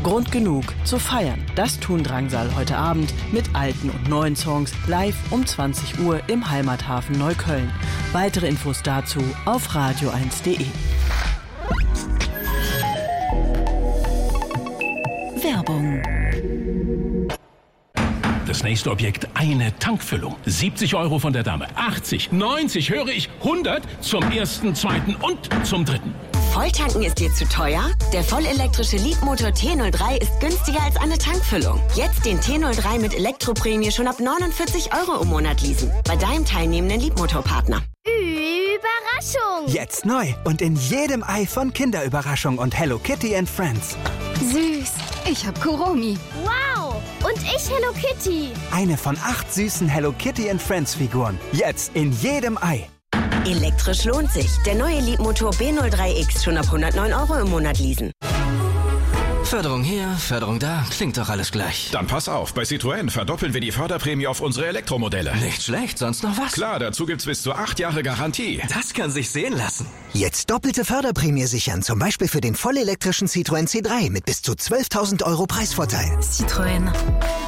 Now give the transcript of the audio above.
Grund genug zu feiern. Das tun Drangsal heute Abend mit alten und neuen Songs live um 20 Uhr im Heimathafen Neukölln. Weitere Infos dazu auf radio1.de. Werbung. Das nächste Objekt, eine Tankfüllung. 70 € von der Dame. 80, 90, höre ich, 100 zum ersten, zweiten und zum dritten. Volltanken ist dir zu teuer? Der vollelektrische Leapmotor T03 ist günstiger als eine Tankfüllung. Jetzt den T03 mit Elektroprämie schon ab 49 € im Monat leasen. Bei deinem teilnehmenden Leapmotor-Partner. Überraschung! Jetzt neu und in jedem Ei von Kinderüberraschung und Hello Kitty and Friends. Süß! Ich hab Kuromi. Wow! Und ich Hello Kitty. Eine von 8 süßen Hello Kitty and Friends Figuren. Jetzt in jedem Ei. Elektrisch lohnt sich. Der neue Leapmotor B03X schon ab 109 € im Monat leasen. Förderung hier, Förderung da, klingt doch alles gleich. Dann pass auf, bei Citroën verdoppeln wir die Förderprämie auf unsere Elektromodelle. Nicht schlecht, sonst noch was? Klar, dazu gibt's bis zu 8 Jahre Garantie. Das kann sich sehen lassen. Jetzt doppelte Förderprämie sichern, zum Beispiel für den vollelektrischen Citroën C3 mit bis zu 12.000 € Preisvorteil. Citroën.